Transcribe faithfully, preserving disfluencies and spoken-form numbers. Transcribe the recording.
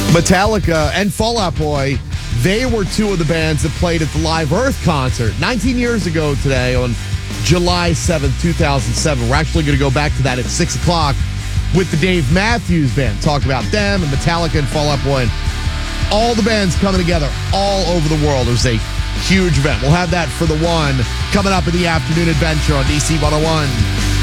Metallica and Fall Out Boy, they were two of the bands that played at the Live Earth concert nineteen years ago today on July seventh, two thousand seven. We're actually going to go back to that at six o'clock with the Dave Matthews Band. Talk about them and Metallica and Fall Out Boy and all the bands coming together all over the world. It was a huge event. We'll have that for the one coming up in the afternoon adventure on D C one oh one.